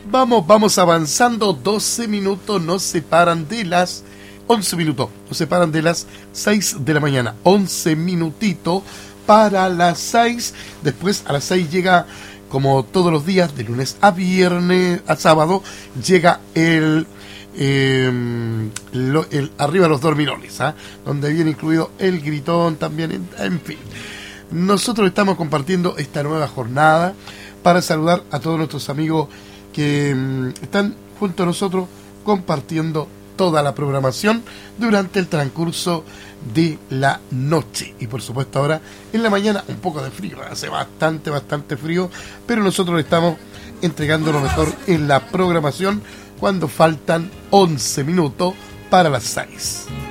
Vamos avanzando. 12 minutos nos separan de las 11 minutos. Nos separan de las 6 de la mañana. 11 minutitos para las 6. Después a las 6 llega, como todos los días, de lunes a viernes, a sábado, llega el Arriba los Dormilones, donde viene incluido el gritón también, en fin. Nosotros estamos compartiendo esta nueva jornada para saludar a todos nuestros amigos que están junto a nosotros compartiendo toda la programación durante el transcurso de la noche. Y por supuesto ahora en la mañana un poco de frío, hace bastante frío, pero nosotros estamos entregando lo mejor en la programación cuando faltan 11 minutos para las 6.